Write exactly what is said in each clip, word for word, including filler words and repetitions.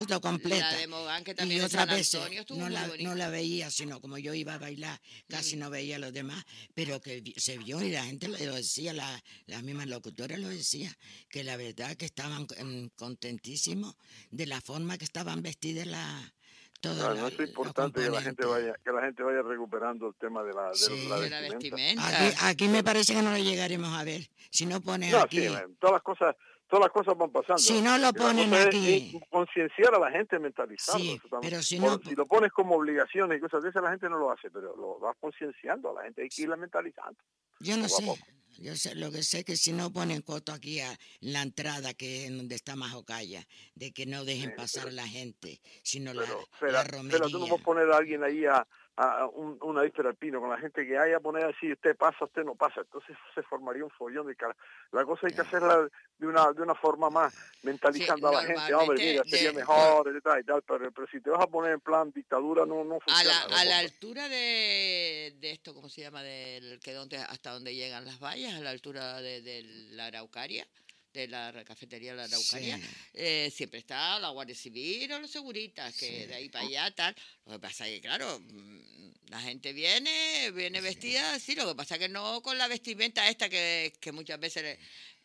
completa, completa. La de Mogán, que también Y en otras San veces Antonio estuvo no muy la, bonita. no la veía, sino como yo iba a bailar, casi Mm. no veía a los demás, pero que vi- se vio y la gente lo, lo decía, la, las mismas locutoras lo decían, que la verdad que estaban mm, contentísimos de la forma que estaban vestidas la, todos Ah, no la- es los importante que la gente componentes. vaya, que la gente vaya recuperando el tema de la, de la Sí. De la vestimenta. vestimenta. Aquí, aquí me parece que no lo llegaremos a ver. Si no pones No, sí, aquí, man, todas las cosas, todas las cosas van pasando. si no lo Y la ponen cosa es aquí, in- concienciar a la gente, mentalizarlo. sí, Eso tam- pero si no, por- si lo pones como obligaciones y cosas de esas, la gente no lo hace, pero lo vas concienciando a la gente, hay que irla mentalizando, yo no poco a sé. poco. Yo sé, lo que sé que si no ponen coto aquí a la entrada, que es donde está Majocaya, de que no dejen Eh, pasar pero, a la gente, sino la, pero, la Fela, Fela, tú no romería. puedes poner a alguien ahí a, a un, una víspera al pino con la gente que haya a poner así, usted pasa, usted no pasa, entonces se formaría un follón de cara. La cosa hay que hacerla de una de una forma más, Sí, mentalizando a la gente, hombre, normalmente mira, sería de, mejor, y tal, y tal, pero, pero si te vas a poner en plan dictadura, no, no a la, funciona. a la ¿no? altura de, de esto, ¿cómo se llama? Del que donde, hasta donde llegan las vallas, a la altura de, de la Araucaria, de la cafetería de la Araucaria, Sí, eh, siempre está la Guardia Civil o los seguritas, que sí. de ahí para allá tal. Lo que pasa es que, claro, mm, la gente viene, viene vestida así, lo que pasa es que no con la vestimenta esta que, que muchas veces... le-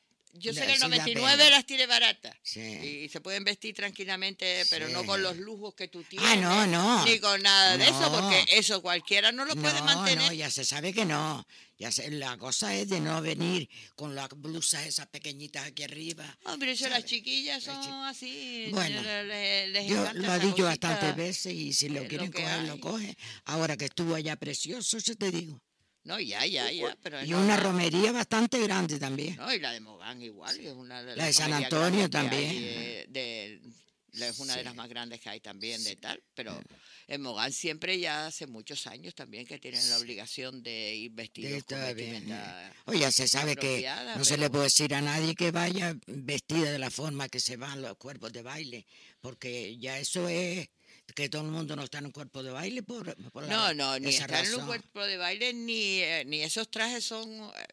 Yo sé Da- que el sí da noventa y nueve pena. las tiene baratas. Sí. Y se pueden vestir tranquilamente, pero no Sí. con los lujos que tú Ah, tienes, no, no. ni con nada de eso, porque No. eso cualquiera no lo puede No, mantener. no, ya se sabe que no. Ya se- la cosa es de no venir con las blusas esas pequeñitas aquí arriba. Hombre, eso las ¿sabe? chiquillas Las son chi- así, Bueno, les, les Yo encanta lo he esa dicho cosita, bastantes veces y si que lo es lo quieren que coger, lo hay. coge. Ahora que estuvo allá precioso, eso te digo. No, ya, ya, ya, pero es Y una normal. romería bastante grande también. No, y la de Mogán igual, que es una de La de las San romerías Antonio grandes que hay, también. eh, de, la- es una de Sí. las más grandes que hay también de tal, pero en Mogán siempre ya hace muchos años también que tienen la obligación de ir De vestidos con está bien. vestimenta Oye, ya se sabe que apropiada, no se le pero puede decir a nadie que vaya vestida de la forma que se van los cuerpos de baile, porque ya eso es que todo el mundo no está en un cuerpo de baile por, por la- no, no, ni esa estar en un razón. cuerpo de baile, ni, eh, ni esos trajes son... eh,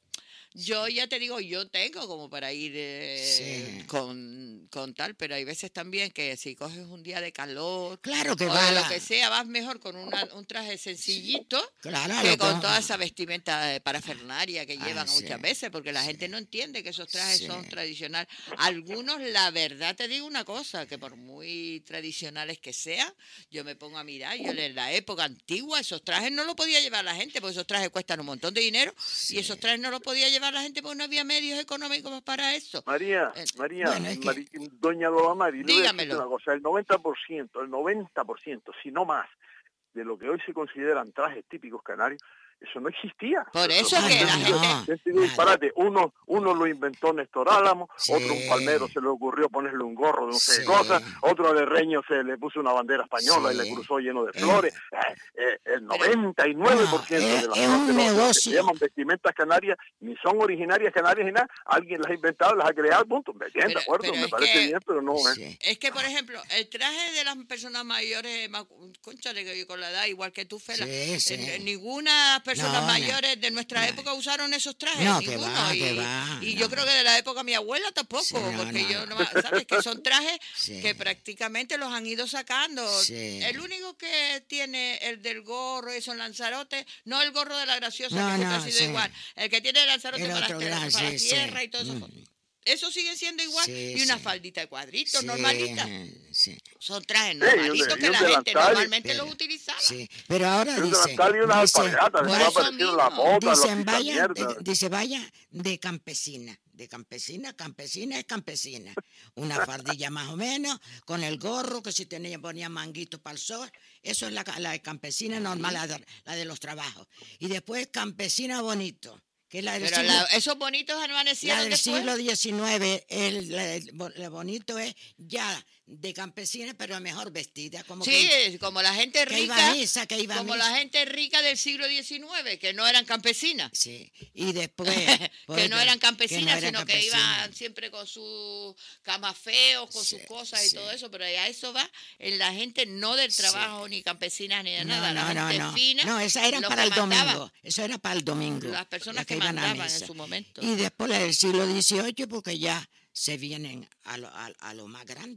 Yo ya te digo, yo tengo como para ir eh, Sí. con, con tal, pero hay veces también que si coges un día de calor Claro que o va de lo la- que sea, vas mejor con una- un traje sencillito Claro, que lo con que- toda esa vestimenta eh, parafernaria que Ah, llevan sí. muchas veces, porque la gente no entiende que esos trajes Sí. son tradicionales. Algunos, la verdad, te digo una cosa, que por muy tradicionales que sean, yo me pongo a mirar, yo en la época antigua esos trajes no los podía llevar la gente, porque esos trajes cuestan un montón de dinero, y esos trajes no los podía llevar la gente porque no había medios económicos para eso. María, Eh, María, Bueno, es que- Mari- doña Lola Mari, le voy a decirte Dígamelo. una cosa, el noventa por ciento, el noventa por ciento, si no más, de lo que hoy se consideran trajes típicos canarios, eso no existía. Por eso Ah, que la no, gente... no. Yo te digo Nada. disparate, uno, uno lo inventó Néstor Álamo, Sí. otro un palmero se le ocurrió ponerle un gorro de no sé Sí. qué cosa, otro de Reño se le puso una bandera española y Sí. le cruzó lleno de Eh. flores. Eh, eh, el noventa y nueve por ciento No, de las es- es cosas un de lo- de lo que se negocio. llaman vestimentas canarias ni son originarias canarias ni nada, alguien las ha inventado, las ha creado, punto. Bien, Pero- de acuerdo, pero me es parece que- bien, pero no es. Sí. Es que, por ejemplo, el traje de las personas mayores, ma- cónchale, que yo con la edad, igual que tú, Fela, Sí, sí. en- en ninguna persona No, no. mayores de nuestra No. época usaron esos trajes, No, que ninguno. va, y que va, y no. yo creo que de la época de mi abuela tampoco, Sí, no, porque no, yo no. no, sabes que son trajes Sí. que prácticamente los han ido sacando. Sí. El único que tiene el del gorro y son Lanzarote, no el gorro de la graciosa, No, que siempre no, ha sido sí. igual, el que tiene el Lanzarote El para, otro las, gran, para la sí, sí. tierra y todo eso. Mm. Eso sigue siendo igual, Sí, y una sí. faldita de cuadritos Sí, normalita. sí. Son trajes Sí, y un de- normalitos y que un la gente delantal y- normalmente Pero- los utilizaba. Sí, pero ahora Y un dice, delantal y unas dice, alpargatas, por después eso aparecieron las mismo. botas, los dicen vaya, quitamientos. de- dice vaya de campesina, de campesina, campesina es campesina. Una fardilla más o menos, con el gorro que si tenía, ponía manguito para el sol. Eso es la, ca- la de campesina normal, la de, la de los trabajos. Y después campesina bonito, que es la del Pero siglo, la- esos bonitos la amanecieron del después. siglo diecinueve. El, la- el bo- lo bonito es ya de campesina, pero mejor vestida. Como Sí, que, como la gente que iba rica, a misa, que iba a como misa. la gente rica del siglo diecinueve, que no eran campesinas. Sí, y después... por que eso, no eran que campesinas, no eran sino que campesinas. iban siempre con sus camas feos, con Sí, sus cosas y sí. todo eso, pero a eso va en la gente no del Sí. trabajo, ni campesinas, ni de No, nada, la no, no, gente no. fina. No, esa era los para que el domingo. mandaban. Eso era para el domingo. Las personas las que iban a mandaban en misa. su momento. Y después la del siglo dieciocho, porque ya se vienen a lo, a, a lo más grande,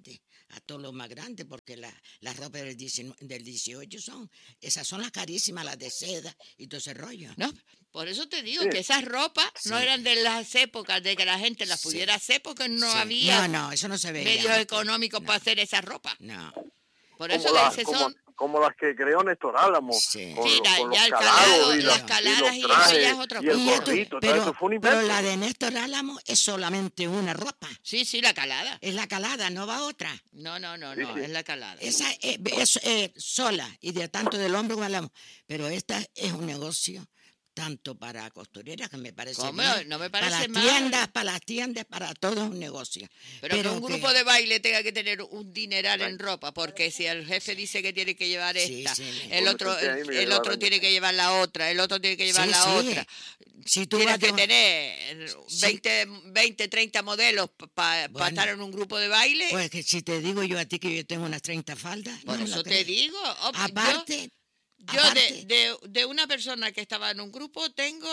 a todos los más grandes, porque la, las ropas del, diecinueve, del dieciocho son, esas son las carísimas, las de seda y todo ese rollo. No, por eso te digo Sí. que esas ropas Sí. no eran de las épocas de que la gente las Sí. pudiera hacer porque no Sí. había No, no, eso no se veía. medios antes. económicos No, para hacer esa ropa. No, Por eso como, le las, dice como, son... como las que creó Néstor Álamo, Sí. con, Sí, los- la- con los ya el calados calado, y, las los- caladas y y los eso trajes ya es otra y el cosa. Y esto- gorrito, todo pero, eso fue un pero invento. la de Néstor Álamo es solamente una ropa. Sí, sí, la calada. Es la calada, no va otra. No, no, no, Sí, no, sí. es la calada. Esa es, es, eh, sola y de tanto del hombre como del hombre. Pero esta es un negocio tanto para costureras, que me parece ¿Cómo? bien, No me para parece las mal. tiendas, para las tiendas, para todo es un negocio. Pero, que un grupo que- de baile tenga que tener un dineral en ropa, porque si el jefe dice que tiene que llevar Sí, esta, sí, me- el Yo me otro, senté ahí, el, me el llevaron. otro tiene que llevar la otra, el otro tiene que llevar Sí, la sí. otra. Si tú Tienes vas que de- tener Sí. veinte, veinte, treinta modelos para Bueno. estar en un grupo de baile. Pues que si te digo yo a ti que yo tengo unas treinta faldas, Por no me eso lo te crees. digo. oh, yo- Aparte, Yo, aparte- de, de, de una persona que estaba en un grupo tengo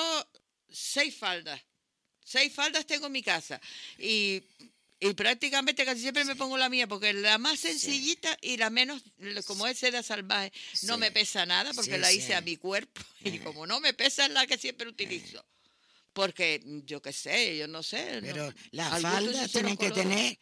seis faldas. Seis faldas tengo en mi casa. Y, y prácticamente casi siempre me pongo la mía, porque la más sencillita y la menos, como es seda salvaje, no Sí. me pesa nada, porque Sí, la sí. hice a mi cuerpo. Y Eh. como no me pesa, es la que siempre utilizo. Porque yo qué sé, yo no sé. pero no- las al gusto se faldas hicieron tienen que colores. tener,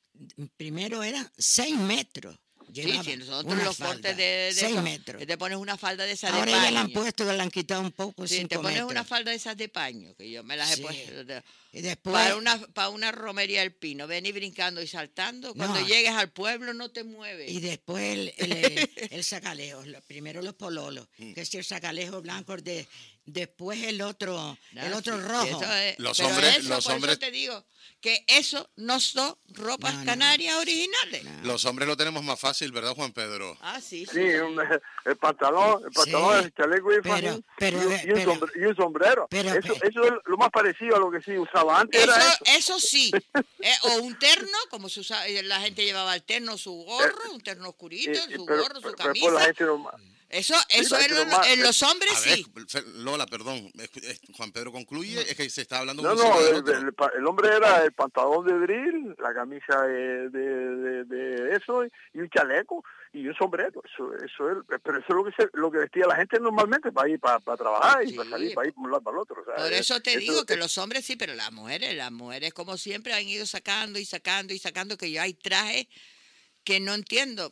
primero eran seis metros. Sí, Llevaba sí, nosotros una los falda, cortes de, de seis esos, metros. que te pones una falda de esas Ahora de ya paño. la han puesto, la han quitado un poco, Sí, cinco te pones metros. una falda de esas de paño, que yo me las he Sí. puesto. de- Y después, Para una, para una romería del pino, venir brincando y saltando. Cuando No. llegues al pueblo no te mueves. y después el, el, el- el sacalejo, lo- primero los pololos, que es el sacalejo blanco, de, después el otro, No, el otro sí, rojo. eso es- Los pero hombres- eso, los por hombres- eso te digo que eso no son ropas No, no. canarias originales. No. Los hombres lo tenemos más fácil, ¿verdad, Juan Pedro? Ah, sí, sí. Sí, un- el pantalón, el pantalón, Sí, el chaleco y el pero- fajín, pero- y, un- y un pero- sombre- y un sombrero. pero- eso, eso es lo más parecido a lo que sí usaba antes. Eso, Era eso. eso sí. Eh, o un terno, como se usaba, eh, la gente llevaba el terno, su gorro, un terno oscurito, Y- y- su pero- gorro, su pero- pero después la camisa. gente no- Eso, Sí, eso la en, gente lo- normal. en los hombres A ver, sí. Fe- Lola, perdón. es- es- Juan Pedro concluye, es que se está hablando No, uno encima no, del el, otro. el pa- el hombre era el pantalón de drill, la camisa de, de, de- de eso y un chaleco y un sombrero. Eso, eso es, pero eso es lo que se, lo que vestía la gente normalmente para ir para, para trabajar y Sí, para salir para ir por un lado para el otro. o sea, Por eso te eso- digo que los hombres sí, pero las mujeres, las mujeres como siempre han ido sacando y sacando y sacando, que yo hay trajes que no entiendo.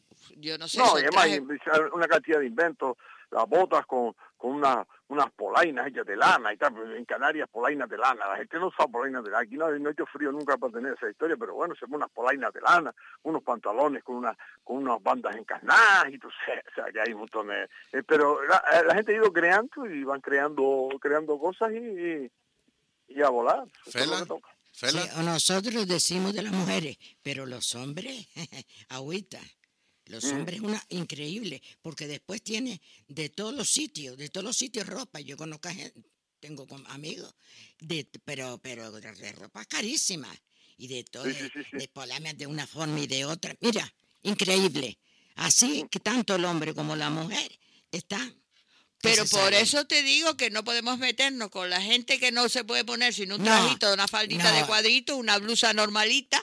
Yo no sé, No, son y además trajes- una cantidad de inventos, las botas con, con una, unas polainas hechas de lana y tal, en Canarias polainas de lana, la gente no usa polainas de lana, aquí no, no ha hecho frío nunca para tener esa historia, pero bueno, se ponen unas polainas de lana, unos pantalones con una, con unas bandas encarnadas y tú sabes, o sea, que hay un montón de... eh, pero la, la gente ha ido creando y van creando creando cosas y, y, y a volar. Eso es lo Fela, que toca. Fela, Sí, o nosotros decimos de las mujeres, pero los hombres, agüita. Los Mm. hombres una increíble, porque después tiene de todos los sitios, de todos los sitios ropa. Yo conozco a gente, tengo com- amigos, de, pero, pero de, de ropa carísima y de todo, Sí, sí, sí, sí. de polainas de una forma y de otra. Mira, increíble. Así que tanto el hombre como la mujer están. que Pero se por saben. eso te digo que no podemos meternos con la gente que no se puede poner sino un No, trajito, una faldita de no. cuadritos, una blusa normalita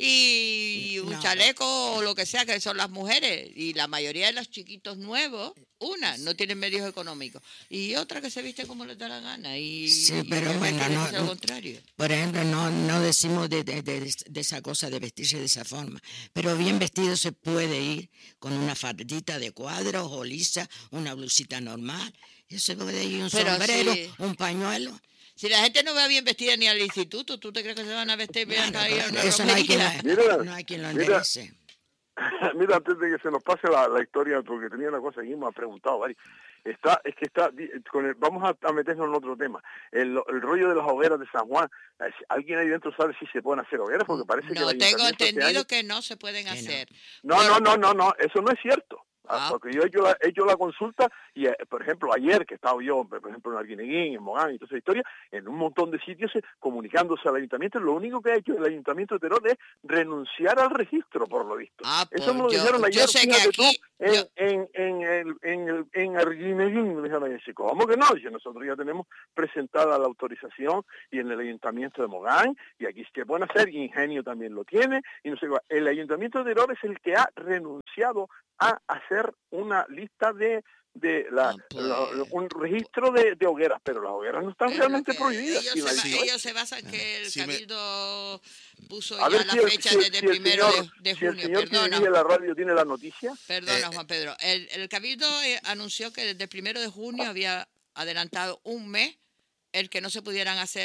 y un No. chaleco o lo que sea, que son las mujeres. Y la mayoría de los chiquitos nuevos, una, no tienen medios económicos. Y otra que se viste como les da la gana. Y, Sí, y pero el bueno, resto no- dice lo no- contrario. Por ejemplo, no, no decimos de, de- de- de esa cosa de vestirse de esa forma, pero bien vestido se puede ir con una faldita de cuadros o lisa, una blusita normal, y se puede ir un Pero sombrero, sí. un pañuelo. Si la gente no va bien vestida ni al instituto, ¿tú te crees que se van a vestir bien Bueno, para ir a pero una eso no hay, quien romería? lo, Mira, no hay quien lo mira. enderece. Mira, antes de que se nos pase la, la historia, porque tenía una cosa que me ha preguntado, Vari. Está, es que está, di- con el- vamos a, a meternos en otro tema. El, el rollo de las hogueras de San Juan, eh, ¿alguien ahí dentro sabe si se pueden hacer hogueras? Porque parece que No, el tengo ayuntamiento este entendido año- que no se pueden Que no. hacer. No, no, no, no, no, eso no es cierto. Ah. Porque yo he hecho, la, he hecho la consulta y, eh, por ejemplo, ayer que estaba yo, por ejemplo, en Arguineguín, en Mogán y toda esa historia, en un montón de sitios eh, comunicándose al ayuntamiento, lo único que ha hecho el ayuntamiento de Terón es renunciar al registro, por lo visto. Ah, Eso pues me lo yo- dijeron yo ayer, sé que fíjate tú, aquí- en, yo- en, en, el, en, el, en Arguineguín, me dijeron, dice, ¿cómo que no? Dice, nosotros ya tenemos presentada la autorización y en el ayuntamiento de Mogán, y aquí se pueden hacer, y Ingenio también lo tiene, y no sé cuál. El ayuntamiento de Teror es el que ha renunciado a hacer una lista de de la, Ah, pues. la- un registro de, de hogueras, pero las hogueras no están Es realmente lo que prohibidas. Ellos, Y se, la ba- dice, ellos se basan que el Si me- Cabildo puso a ya ver la si el, fecha si el- desde si el el primero señor, de, de si el junio. señor que Perdona, dirige la radio tiene la noticia. perdona, Eh, Juan Pedro. El, el Cabildo eh, anunció que desde el primero de junio había adelantado un mes el que no se pudieran hacer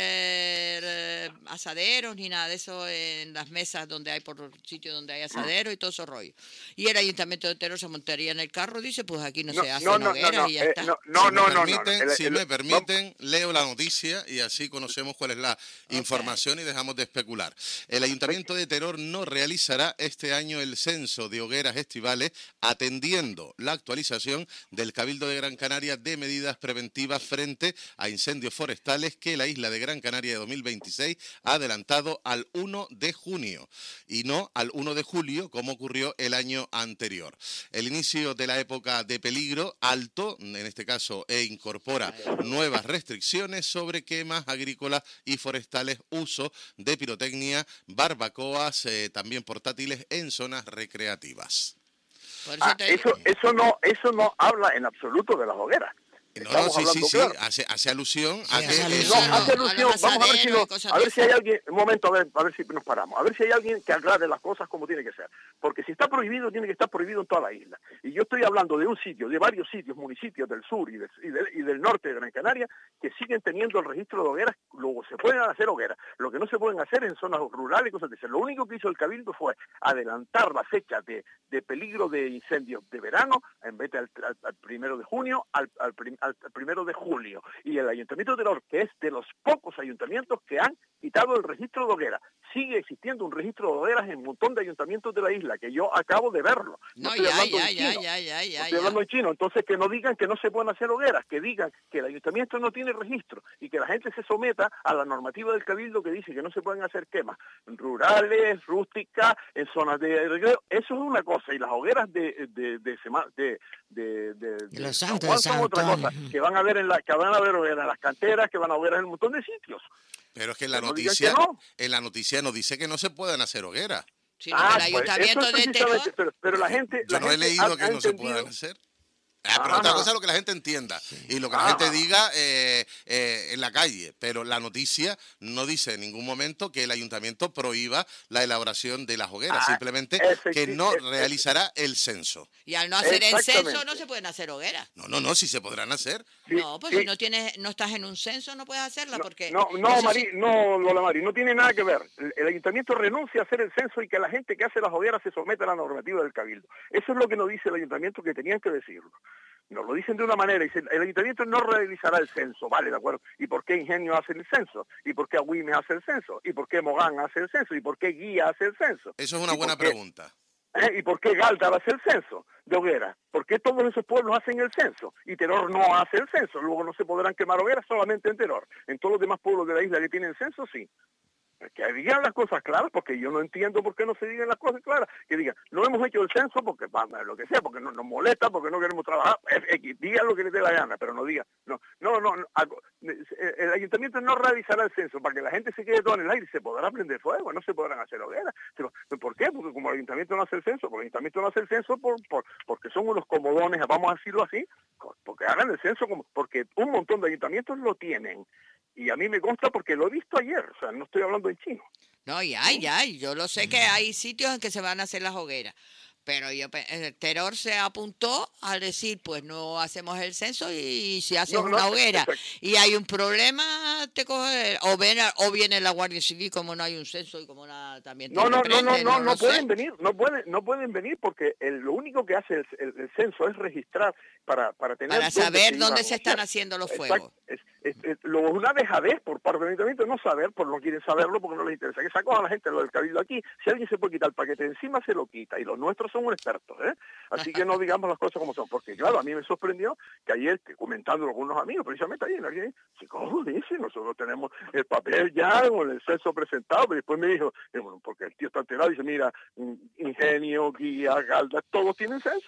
eh, asaderos ni nada de eso en las mesas donde hay, por sitios donde hay asaderos y todo eso rollo. Y el Ayuntamiento de Teror se montaría en el carro, dice, pues aquí no, No, se hacen no, no, no, hogueras no, y ya eh, está. no, Si no, me no, no, no, permiten, el- si el- me vamos- permiten, leo la noticia y así conocemos cuál es la información y dejamos de especular. El Ayuntamiento de Teror no realizará este año el censo de hogueras estivales, atendiendo la actualización del Cabildo de Gran Canaria de medidas preventivas frente a incendios forestales que la isla de Gran Canaria de dos mil veintiséis ha adelantado al uno de junio y no al uno de julio como ocurrió el año anterior. El inicio de la época de peligro alto, en este caso, e incorpora nuevas restricciones sobre quemas agrícolas y forestales, uso de pirotecnia, barbacoas, eh, también portátiles en zonas recreativas. Por eso Ah, te- eso, eso no, eso no habla en absoluto de las hogueras. No, no, Estamos sí, sí, hablando sí, claro. hace, hace alusión a Sí, que... hace eh, alusión. No, hace a alusión, los vamos a ver si asaderos no, y cosas a de ver si hay esas. alguien, un momento, a ver, a ver si nos paramos, a ver si hay alguien que aclare las cosas como tiene que ser, porque si está prohibido, tiene que estar prohibido en toda la isla, y yo estoy hablando de un sitio, de varios sitios, municipios del sur y, de- y del, y del norte de Gran Canaria, que siguen teniendo el registro de hogueras, luego se pueden hacer hogueras, lo que no se pueden hacer en zonas rurales y cosas de esas. Lo único que hizo el Cabildo fue adelantar la fecha de, de peligro de incendios de verano, en vez de al, al- al primero de junio, al, al prim- al primero de julio, y el Ayuntamiento de Teror, que es de los pocos ayuntamientos que han quitado el registro de hogueras. Sigue existiendo un registro de hogueras en un montón de ayuntamientos de la isla, que yo acabo de verlo. No, No, estoy ya, hablando ya, en ya, chino. ya, ya, No ya, estoy ya. hablando en chino. Entonces, que no digan que no se pueden hacer hogueras, que digan que el ayuntamiento no tiene registro y que la gente se someta a la normativa del Cabildo que dice que no se pueden hacer quemas rurales, rústicas, en zonas de recreo. Eso es una cosa. Y las hogueras de de de, sema- de, de, de- De de los San Santos, Juan de son San otra cosa. Antonio. Que van a ver en la, que van a ver hogueras en las canteras, que van a ver en un montón de sitios. Pero es que en la Que no digan noticia, que no. en la noticia nos dice que no se puedan hacer hogueras. Sino Ah, que el pues eso Ayuntamiento es de precisamente, Teror, pero, pero la gente, Yo la no he gente leído ha- que ha no se entendido- puedan hacer. Ah, pero Ajá. otra cosa es lo que la gente entienda y lo que la Ajá. gente diga eh, eh, en la calle. Pero la noticia no dice en ningún momento que el ayuntamiento prohíba la elaboración de las hogueras, Ah, simplemente efecti- que no eh, eh, realizará el censo. y al no hacer el censo Exactamente. no se pueden hacer hogueras. No, no, no, sí se podrán hacer. Sí, no, pues sí. si no tienes, no estás en un censo no puedes hacerla No, porque no, no, eso Mari, sí- no, Lola Mari, no tiene nada que ver. El, el ayuntamiento renuncia a hacer el censo y que la gente que hace las hogueras se someta a la normativa del Cabildo. Eso es lo que nos dice el ayuntamiento, que tenían que decirlo. Nos lo dicen de una manera, dicen, el ayuntamiento no realizará el censo, vale, de acuerdo. ¿Y por qué Ingenio hace el censo? ¿Y por qué Agüime hace el censo? ¿Y por qué Mogán hace el censo? ¿Y por qué Guía hace el censo? Eso es una ¿Y buena por qué- pregunta. ¿Eh? ¿Y por qué Galdar hace el censo de hogueras? ¿Por qué todos esos pueblos hacen el censo? Y Teror no hace el censo. Luego no se podrán quemar hogueras solamente en Teror. En todos los demás pueblos de la isla que tienen censo, sí. Que digan las cosas claras, porque yo no entiendo por qué no se digan las cosas claras. Que digan, no hemos hecho el censo porque, vamos, lo que sea, porque no, nos molesta, porque no queremos trabajar. X, digan lo que les dé la gana, pero no digan. No, no, no, no, algo- el ayuntamiento no realizará el censo para que la gente se quede todo en el aire. Se podrá prender fuego, no se podrán hacer hogueras. Pero, ¿por qué? Porque como el ayuntamiento no hace el censo, porque el ayuntamiento no hace el censo por, por, porque son unos comodones, vamos a decirlo así, porque hagan el censo, como, porque un montón de ayuntamientos lo tienen. Y a mí me consta porque lo he visto ayer, o sea, no estoy hablando en chino. No, ya, ya, yo lo sé que hay sitios en que se van a hacer las hogueras, pero yo pe- el Teror se apuntó a decir, pues no hacemos el censo y si haces No, no, una hoguera exacto. y hay un problema, te coge, o, ven, o viene la Guardia Civil como no hay un censo y como la, también te No, no, no, no, reprende, no, no lo sé. pueden venir, no pueden, no pueden venir porque el- lo único que hace el, el- el censo es registrar para, para tener Para dónde saber iban dónde a se están negociar. haciendo los Exacto. fuegos. Es, es- es- lo- una dejadez por parte del ayuntamiento, no saber, por no quieren saberlo porque no les interesa. Que sacó a la gente lo del Cabildo aquí. Si alguien se puede quitar el paquete de encima, se lo quita. Y los nuestros son un expertos, ¿eh? Así que no digamos las cosas como son. Porque, claro, a mí me sorprendió que ayer, que comentando algunos amigos, precisamente ayer, alguien dice, ¿cómo dice? Nosotros tenemos el papel ya con el censo presentado. Pero después me dijo, eh, bueno, porque el tío está enterado, dice, mira, mm, Ingenio, Guía, Galda, todos tienen censo.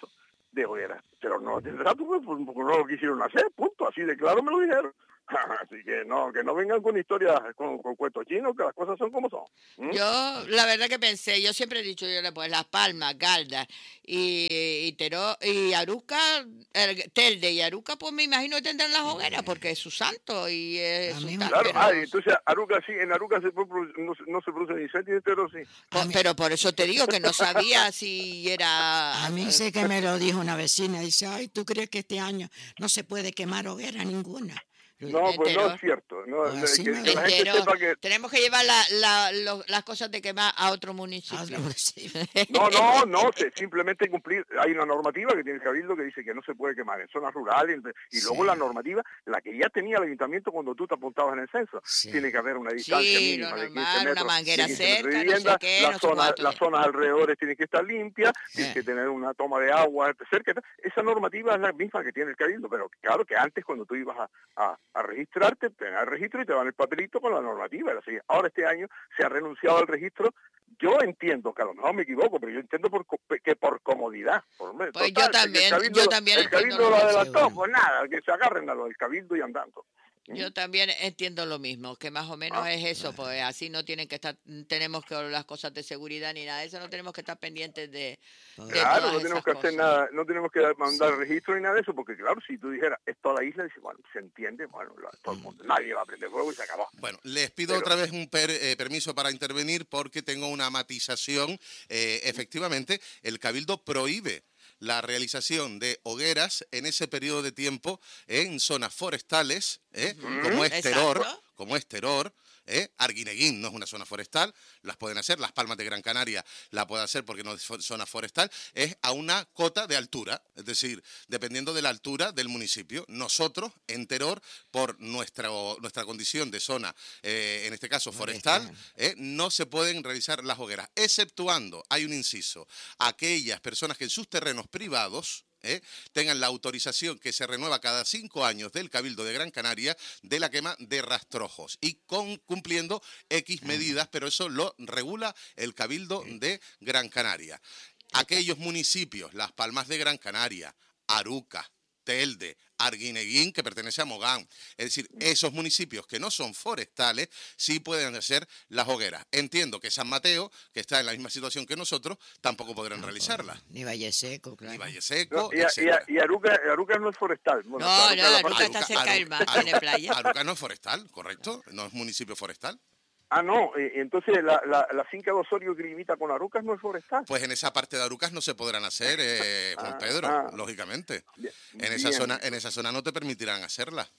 de hogueras. Pero no lo tendrá tú, pues, porque no lo quisieron hacer, punto, así de claro me lo dijeron. Así que no, que no vengan con historias, con, con cuentos chinos, que las cosas son como son. ¿Mm? Yo, la verdad que pensé, yo siempre he dicho, yo pues Las Palmas, Galdas y, y Teró, y Aruca, el, Telde y Aruca, pues me imagino que tendrán las hogueras, porque es su santo y es A su mí tal, me- Claro, pero, ah, y entonces Aruca sí, en Aruca se puede produ- no, se- no se produce ni sed ni entero, sí. po- A mí- pero por eso te digo que no sabía si era... A mí sé que me lo dijo una vecina, dice, ay, ¿tú crees que este año no se puede quemar hoguera ninguna? No, pues no Entero. es cierto. No, Pues así que, me que la gente Entero. sepa que... Tenemos que llevar la, la- lo- las cosas de quemar a otro Ah, municipio. no, sí. No, no, no, se, simplemente cumplir, hay una normativa que tiene el Cabildo que dice que no se puede quemar en zonas rurales, y luego Sí. la normativa, la que ya tenía el ayuntamiento cuando tú te apuntabas en el censo, Sí. tiene que haber una distancia Sí, mínima lo de quince normal, una metros, manguera de quince metros cerca, de no sé vivienda, qué, las no sé zonas, cuánto. las zonas alrededores tienen que estar limpias, tienes Eh. que tener una toma de agua cerca, esa normativa es la misma que tiene el Cabildo, pero claro que antes cuando tú ibas a, a, a registrarte, te dan el registro y te dan el papelito con la normativa, era así. Ahora este año se ha renunciado al registro. Yo entiendo, que a lo mejor me equivoco, pero yo entiendo por, co- que por comodidad. Por, Pues total, yo el también, Cabildo yo lo- también El entiendo Cabildo lo lo mismo. adelantó, Seguro. pues nada, que se agarren a lo del Cabildo y andando. Yo también entiendo lo mismo, que más o menos Ah. es eso, pues así no tienen que estar, tenemos que las cosas de seguridad ni nada de eso, no tenemos que estar pendientes de, de Claro, todas no tenemos esas que hacer cosas. nada, no tenemos que mandar registro ni nada de eso, porque claro, si tú dijeras, es toda la isla, dice, bueno, se entiende, bueno, la- todo el mundo, nadie va a prender fuego y se acabó. Bueno, les pido Pero- otra vez un per- eh, permiso para intervenir porque tengo una matización. Eh, efectivamente, el Cabildo prohíbe la realización de hogueras en ese periodo de tiempo en zonas forestales, ¿eh? como es Teror, Exacto. como es Teror, ¿eh? Arguineguín no es una zona forestal, las pueden hacer, Las Palmas de Gran Canaria la puede hacer porque no es fo- zona forestal, es a una cota de altura, es decir, dependiendo de la altura del municipio. Nosotros, en Teror, por nuestra, nuestra condición de zona, eh, en este caso forestal, Forestal. eh, no se pueden realizar las hogueras, exceptuando, hay un inciso, aquellas personas que en sus terrenos privados ¿eh? tengan la autorización que se renueva cada cinco años del Cabildo de Gran Canaria de la quema de rastrojos y con, cumpliendo X medidas, pero eso lo regula el Cabildo de Gran Canaria. Aquellos municipios, Las Palmas de Gran Canaria, Aruca, Telde, Arguineguín, que pertenece a Mogán. Es decir, esos municipios que no son forestales sí pueden hacer las hogueras. Entiendo que San Mateo, que está en la misma situación que nosotros, tampoco podrán realizarlas. Ni Valle Seco, claro. Ni Valle No, Seco, y, a- y, a- etcétera. y Aruca, Aruca no es forestal. Bueno, No, Aruca no, es la Aruca parte- está cerca del mar, tiene playa. Aruca no es forestal, correcto, no es municipio forestal. Ah, no, eh, entonces la, la, la finca de Osorio que limita con Arucas no es forestal. Pues en esa parte de Arucas no se podrán hacer, eh, Juan Ah, Pedro, ah. lógicamente. Bien, En esa bien. zona, en esa zona no te permitirán hacerla.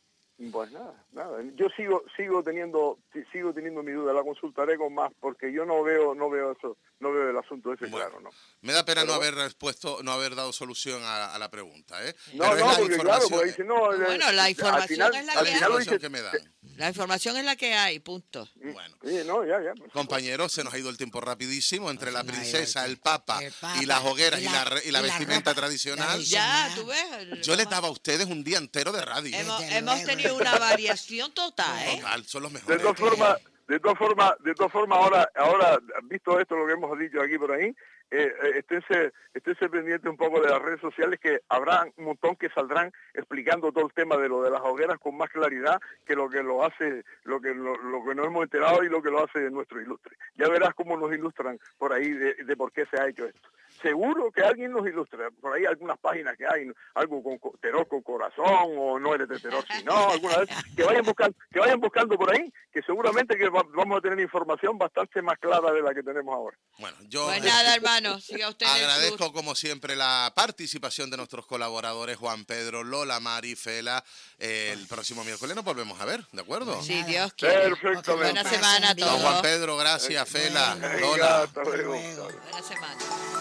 Pues nada, nada. Yo sigo sigo teniendo si- sigo teniendo mi duda, la consultaré con más porque yo no veo no veo eso, no veo el asunto ese Bueno. claro, ¿no? Me da pena Pero no bueno. haber respuesto, no haber dado solución a, a la pregunta, ¿eh? No, Pero es no, la porque claro, información- porque dice no, eh, Bueno, la al información final, es la al que final lo información dice, que me dan. La información es la que hay, punto. Bueno. Sí, no, ya, ya. Compañeros, se nos ha ido el tiempo rapidísimo entre la Se nos ha ido princesa, el el papa, el papa, y las hogueras y y la- la, re- y la y la vestimenta ropa tradicional. tradicional. Ya, tú ves. Yo les vamos- daba a ustedes un día entero de radio. Hemos, Desde hemos luego. tenido una variación total, ¿eh? Total, son los De mejores. todas formas, de todas formas, de todas formas ahora ahora visto esto lo que hemos dicho aquí por ahí, eh, eh, esténse, esténse pendiente un poco de las redes sociales que habrá un montón que saldrán explicando todo el tema de lo de las hogueras con más claridad que lo que lo hace, lo que lo, lo que nos hemos enterado y lo que lo hace nuestro ilustre. Ya verás cómo nos ilustran por ahí de, de por qué se ha hecho esto. Seguro que alguien nos ilustra, por ahí algunas páginas que hay, algo con co- Teror con corazón, o no eres de Teror, si no, alguna vez, que vayan buscando, que vayan buscando por ahí, que seguramente que va- vamos a tener información bastante más clara de la que tenemos ahora. Bueno, yo Pues eh, nada, hermano, siga usted en el agradezco tour. como siempre la participación de nuestros colaboradores Juan Pedro, Lola, Mari, Fela. Eh, el próximo miércoles nos volvemos a ver, ¿de acuerdo? Si Nada. Dios quiere. Perfectamente. Buena semana a Don Don todos. Juan Pedro, gracias, Fela, Venga. Venga, Lola. hasta luego. luego. Buena semana.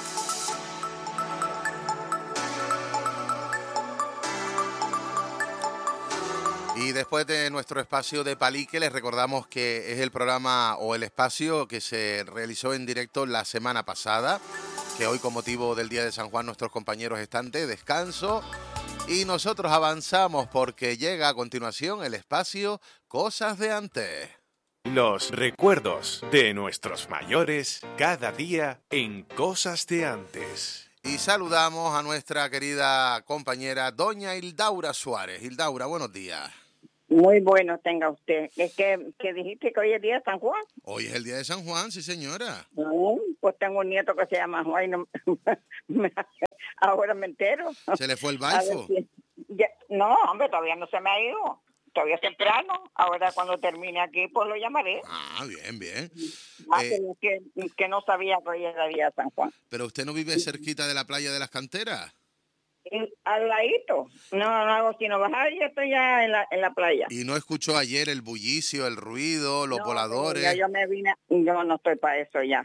Y después de nuestro espacio de Palique, les recordamos que es el programa o el espacio que se realizó en directo la semana pasada, que hoy con motivo del Día de San Juan nuestros compañeros están de descanso y nosotros avanzamos porque llega a continuación el espacio Cosas de Antes. Los recuerdos de nuestros mayores cada día en Cosas de Antes. Y saludamos a nuestra querida compañera doña Hildaura Suárez. Hildaura, buenos días. Muy bueno tenga usted. Es que, que dijiste que hoy es día de San Juan. Hoy es el día de San Juan, sí señora. No, pues tengo un nieto que se llama Juan y no, ahora me entero. ¿Se le fue el A ver baifo? si- ya- no, hombre, todavía no se me ha ido. Todavía es temprano. Ahora cuando termine aquí, pues lo llamaré. Ah, bien, bien. Ah, Eh, pero que, que no sabía que hoy era día de San Juan. ¿Pero usted no vive cerquita de la playa de las Canteras? Y al ladito. No, no hago sino bajar y estoy ya en la, en la playa. ¿Y no escuchó ayer el bullicio, el ruido, los No, voladores? Ya yo me vine, yo no estoy para eso ya.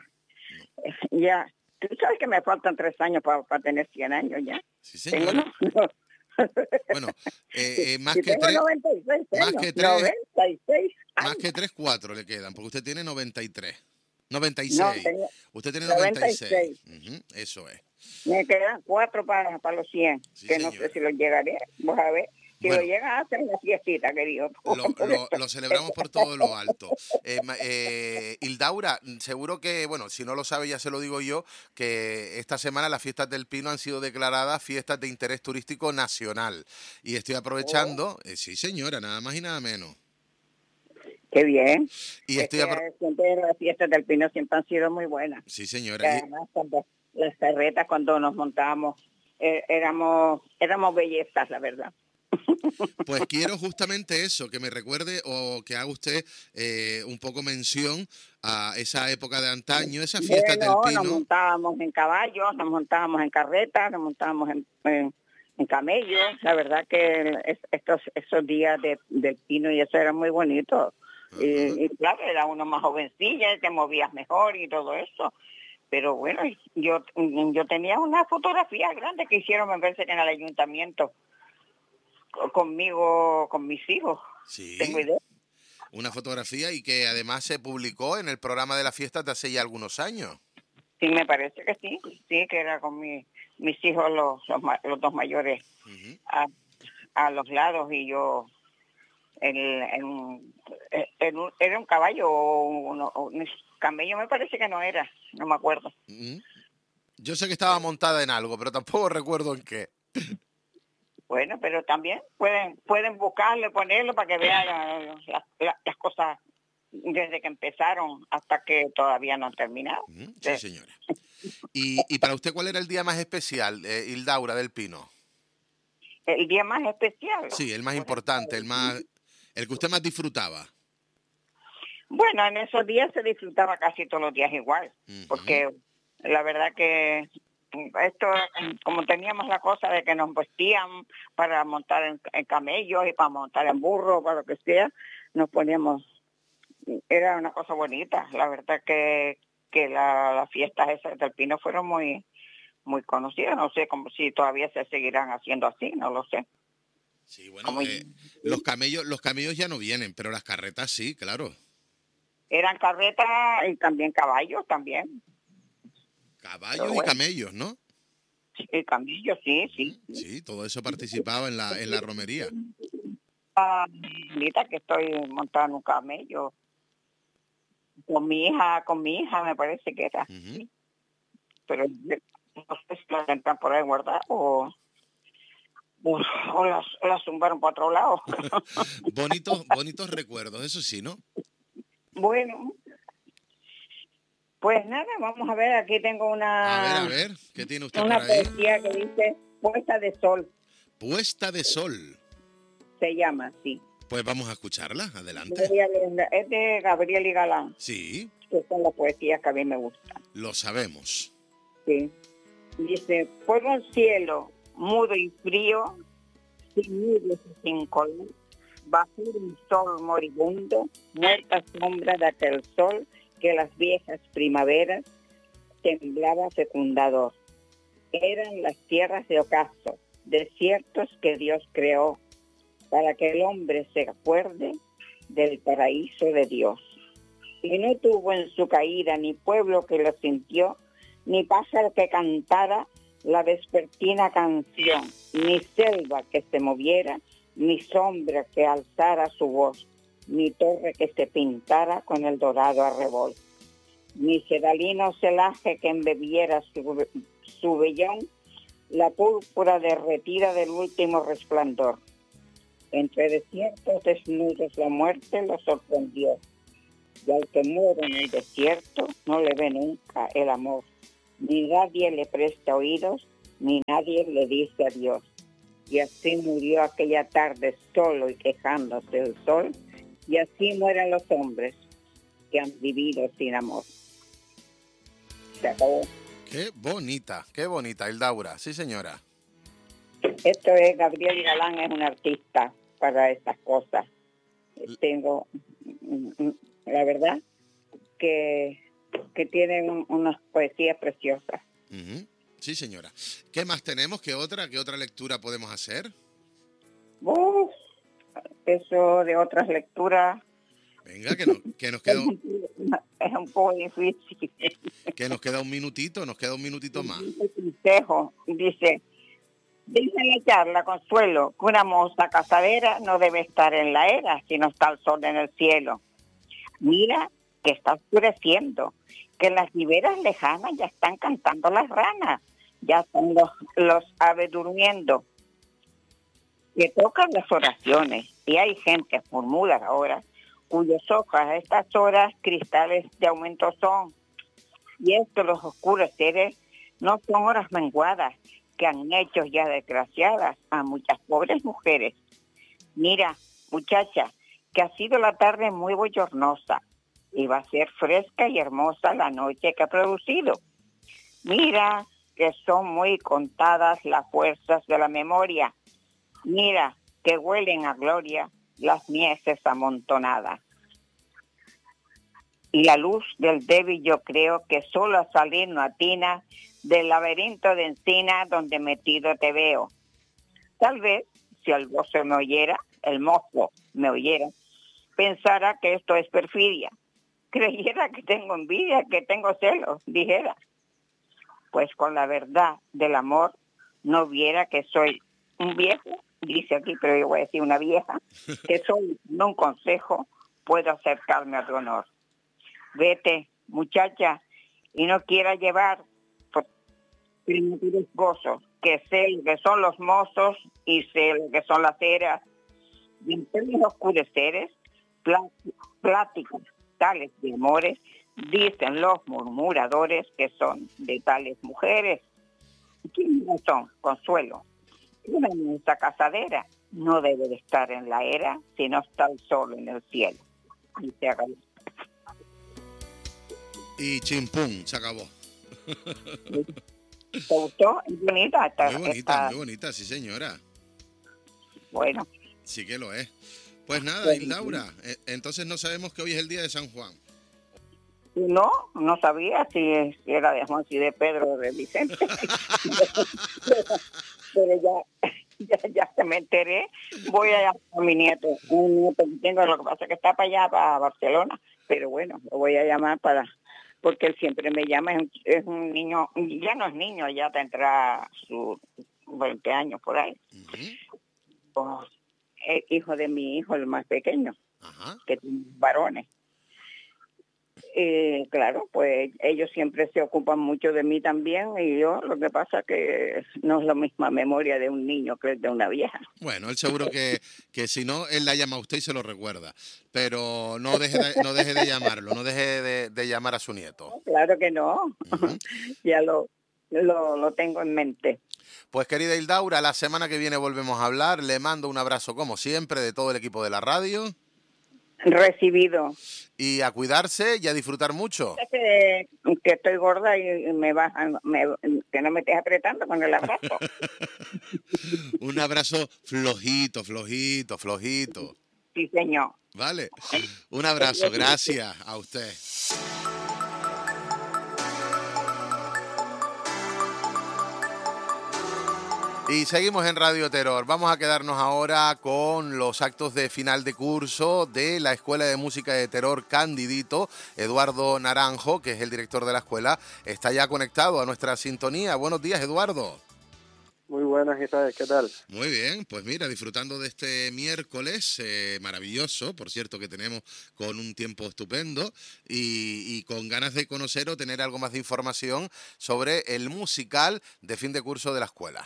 Ya, tú sabes que me faltan tres años para tener cien años ya. Sí, Tengo señora. no- Bueno, eh, eh, más, Si que tengo tres, noventa y seis más años, que tres- noventa y seis más años. que tres, cuatro le quedan, porque usted tiene noventa y tres. noventa y No, seis. tengo Usted tiene noventa y noventa y seis. Ujú, eso es. Me quedan cuatro para, para los cien, Sí, que no señora. sé si los llegaré. Vamos a ver. Si Bueno. lo llegan a hacer una fiestita, querido. Lo, lo- lo celebramos por todo lo alto. Eh, ma- eh, Hildaura, seguro que, bueno, si no lo sabe ya se lo digo yo, que esta semana las fiestas del Pino han sido declaradas fiestas de interés turístico nacional. Y estoy aprovechando, eh, sí señora, nada más y nada menos. Qué bien. Y Es estoy que apro- siempre las fiestas del Pino siempre han sido muy buenas. Sí Y señora. Y- además, cuando las carretas, cuando nos montábamos, eh, éramos, éramos bellezas, la verdad. Pues quiero justamente eso, que me recuerde o que haga usted eh, un poco mención a esa época de antaño, esas fiestas Bueno, del nos Pino. montábamos en caballos, nos montábamos en carretas, nos montábamos en, en, en camellos. La verdad que es- estos esos días de, del Pino y eso eran muy bonitos. Y, y claro, era uno más jovencilla, te movías mejor y todo eso. Pero bueno, yo yo tenía una fotografía grande que hicieron, me parece que en el ayuntamiento, co- conmigo, con mis hijos. Sí, Tengo idea. una fotografía y que además se publicó en el programa de las fiestas de hace ya algunos años. Sí, me parece que sí, sí, que era con mi, mis hijos, los, los, ma- los dos mayores, Ujú. a, a los lados y yo en, en, un- en un- era un caballo o un, o un camello, me parece que no era, no me acuerdo. Ujú. Yo sé que estaba montada en algo, pero tampoco recuerdo en qué. Bueno, pero también pueden pueden buscarlo, ponerlo para que vean la- la- la- las cosas desde que empezaron hasta que todavía no han terminado. Ujú, sí, señora. Y, y para usted, ¿cuál era el día más especial, eh, Hildaura del Pino? El día más especial. Sí, el más importante, el más, el que usted más disfrutaba. Bueno, en esos días se disfrutaba casi todos los días igual, Ujú. porque la verdad que esto, como teníamos la cosa de que nos vestían para montar en, en camellos y para montar en burro, para lo que sea, nos poníamos, era una cosa bonita. La verdad que, que la, las fiestas esas del Pino fueron muy muy conocidas. No sé como si todavía se seguirán haciendo así, no lo sé. Sí, bueno, Como- eh, los camellos, los camellos ya no vienen, pero las carretas sí, claro. Eran carretas y también caballos también. Caballos Pero y bueno. camellos, ¿no? Sí, camellos, sí, sí. Sí, todo eso participaba en la, en la romería. Ah, ahorita que estoy montando un camello con mi hija, con mi hija me parece que era, Ujú. pero no sé si la tendrán por ahí guardada o, o, o las, o las zumbaron para otro lado. Bonitos, bonitos recuerdos, eso sí, ¿no? Bueno, pues nada, vamos a ver, aquí tengo A ver, una, a ver, ¿qué tiene usted una por ahí? poesía que dice Puesta de Sol, Puesta de sol. se llama así. Pues vamos a escucharla, adelante. Voy a leerla. Es de Gabriel y Galán, Sí, que son las poesías que a mí me gustan. lo sabemos. Sí. Dice, por un cielo mudo y frío, sin nubes y sin color, bajo un sol moribundo, muerta sombra de aquel sol que las viejas primaveras temblaba fecundador. Eran las tierras de ocaso, desiertos que Dios creó, para que el hombre se acuerde del paraíso de Dios. Y no tuvo en su caída ni pueblo que lo sintió, ni pájaro que cantara la vespertina canción, ni selva que se moviera, ni sombra que alzara su voz, ni torre que se pintara con el dorado arrebol, ni sedalino celaje que embebiera su, su vellón la púrpura derretida del último resplandor. Entre desiertos desnudos la muerte lo sorprendió. Y al que muere en el desierto no le ve nunca el amor. Ni nadie le presta oídos, ni nadie le dice adiós. Y así murió aquella tarde solo y quejándose del sol. Y así mueren los hombres que han vivido sin amor. Se acabó. Qué bonita, qué bonita, Hildaura. Sí, señora. Esto es Gabriel Galán, es un artista para estas cosas. Tengo, la verdad, que, que tiene un, unas poesías preciosas. Uh-huh. Sí, señora. ¿Qué más tenemos? ¿Qué otra? ¿Qué otra lectura podemos hacer? Uf, eso de otras lecturas. Venga, que nos, que nos queda un, es un poco difícil. Que nos queda un minutito, nos queda un minutito más. Consejo, dice, dice en la charla, Consuelo, que una moza casadera no debe estar en la era si no está el sol en el cielo. Mira que está oscureciendo, que en las riberas lejanas ya están cantando las ranas, ya están los, los aves durmiendo, que tocan las oraciones, y hay gente murmura ahora, cuyos ojos a estas horas cristales de aumento son. Y esto, los oscuros seres, no son horas menguadas, que han hecho ya desgraciadas a muchas pobres mujeres. Mira, muchacha, que ha sido la tarde muy bochornosa, y va a ser fresca y hermosa la noche que ha producido. Mira, que son muy contadas las fuerzas de la memoria. Mira, que huelen a gloria las mieses amontonadas. Y la luz del débil yo creo que solo a salir no atina del laberinto de encina donde metido te veo. Tal vez, si el gozo me oyera, el mozo me oyera, pensara que esto es perfidia, creyera que tengo envidia, que tengo celos, dijera. Pues con la verdad del amor no viera que soy un viejo, dice aquí, pero yo voy a decir una vieja, que soy no un consejo, puedo acercarme a tu honor. Vete, muchacha, y no quiera llevar por primitivos gozos, que sé lo que son los mozos y sé lo que son las eras. Y en tales oscureceres, pláticas tales de amores, dicen los murmuradores que son de tales mujeres. ¿Quiénes son? Consuelo. Una musa casadera no debe de estar en la era si no está el sol en el cielo. Y se acabó. Y chimpum, se acabó. ¿Te gustó? Es bonita esta. Muy bonita, esta... muy bonita, sí, señora. Bueno. Sí que lo es. Pues nada, Hildaura, eh, entonces no sabemos que hoy es el día de San Juan. No, no sabía si, si era de Juan, si de Pedro o de Vicente. pero, pero ya, ya, ya se me enteré. Voy a llamar a mi nieto, un nieto que tengo, lo que pasa es que está para allá, para Barcelona. Pero bueno, lo voy a llamar para... porque él siempre me llama, es un, es un niño, ya no es niño, ya tendrá sus veinte años por ahí. Uh-huh. Pues, es hijo de mi hijo, el más pequeño, uh-huh. que tiene varones. Eh, claro, pues ellos siempre se ocupan mucho de mí también, y yo lo que pasa que no es la misma memoria de un niño que de una vieja. Bueno, él seguro que, que si no, él la llama a usted y se lo recuerda, pero no deje de, no deje de llamarlo, no deje de, de llamar a su nieto. Claro que no, uh-huh. ya lo, lo, lo tengo en mente. Pues querida Hildaura, la semana que viene volvemos a hablar, le mando un abrazo como siempre de todo el equipo de la radio. Recibido. Y a cuidarse y a disfrutar mucho. Es que, que estoy gorda y me bajan, me, que no me estés apretando con el abrazo. Un abrazo flojito, flojito, flojito. Sí, señor. Vale. Un abrazo, gracias a usted. Y seguimos en Radio Terror. Vamos a quedarnos ahora con los actos de final de curso de la Escuela de Música de Terror Candidito. Eduardo Naranjo, que es el director de la escuela, está ya conectado a nuestra sintonía. Buenos días, Eduardo. Muy buenas, Isabel, ¿qué tal? Muy bien, pues mira, disfrutando de este miércoles eh, maravilloso, por cierto que tenemos con un tiempo estupendo y, y con ganas de conocer o tener algo más de información sobre el musical de fin de curso de la escuela.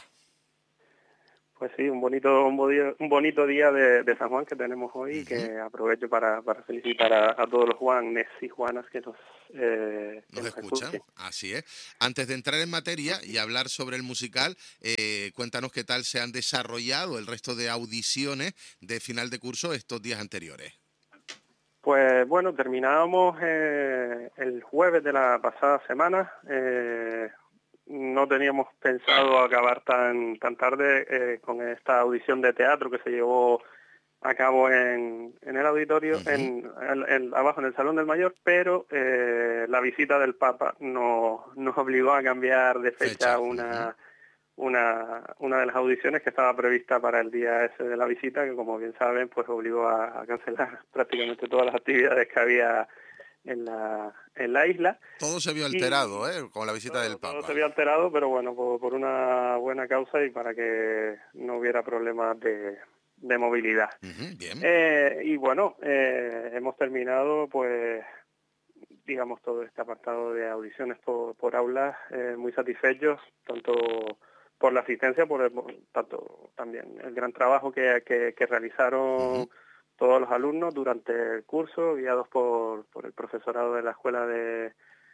Pues sí, un bonito un, boni- un bonito día de, de San Juan que tenemos hoy, Ujú. que aprovecho para, para felicitar a, a todos los Juanes y Juanas que nos, eh, que Nos nos escuchan, escuchen. así es. Antes de entrar en materia y hablar sobre el musical, eh, cuéntanos qué tal se han desarrollado el resto de audiciones de final de curso estos días anteriores. Pues bueno, terminábamos eh, el jueves de la pasada semana. Eh, no teníamos pensado acabar tan tan tarde eh, con esta audición de teatro que se llevó a cabo en, en el auditorio, Ujú. en, en- en- abajo en el Salón del Mayor, pero eh, la visita del Papa nos, nos obligó a cambiar de fecha, Fecha, una, una, una de las audiciones que estaba prevista para el día ese de la visita, que como bien saben, pues obligó a, a cancelar prácticamente todas las actividades que había en la, en la isla. Todo se vio Y alterado, ¿eh? Con la visita del todo, todo Papa. se había alterado, pero bueno, por, por una buena causa y para que no hubiera problemas de, de movilidad. Ujú, bien. Eh, y bueno, eh, hemos terminado, pues, digamos, todo este apartado de audiciones por, por aulas, eh, muy satisfechos, tanto por la asistencia, por el, tanto también el gran trabajo que, que, que realizaron Ujú. todos los alumnos durante el curso, guiados por, por el profesorado de la Escuela de,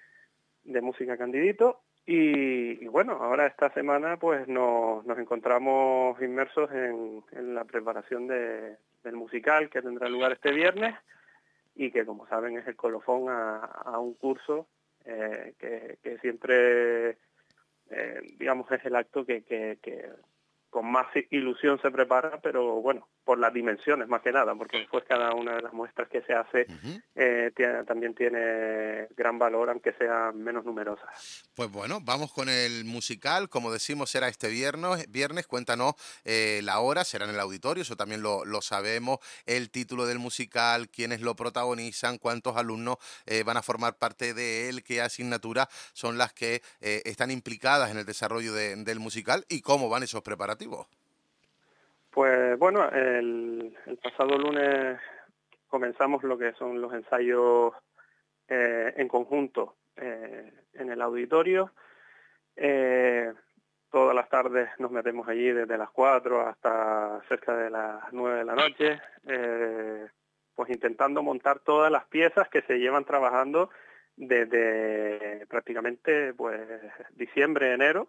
de Música Candidito. Y, y bueno, ahora esta semana pues nos, nos encontramos inmersos en, en la preparación de, del musical que tendrá lugar este viernes y que, como saben, es el colofón a, a un curso eh, que, que siempre, eh, digamos, es el acto que, que, que con más ilusión se prepara, pero bueno, por las dimensiones más que nada, porque después cada una de las muestras que se hace Ujú. eh, tiene- también tiene gran valor, aunque sean menos numerosas. Pues bueno, vamos con el musical. Como decimos, será este viernes. Viernes, cuéntanos eh, la hora, será en el auditorio, eso también lo, lo sabemos. El título del musical, quiénes lo protagonizan, cuántos alumnos eh, van a formar parte de él, qué asignaturas son las que eh, están implicadas en el desarrollo de- del musical y cómo van esos preparativos. Pues bueno, el, el pasado lunes comenzamos lo que son los ensayos eh, en conjunto eh, en el auditorio. Eh, todas las tardes nos metemos allí desde las cuatro hasta cerca de las nueve de la noche, eh, pues intentando montar todas las piezas que se llevan trabajando desde prácticamente pues diciembre, enero.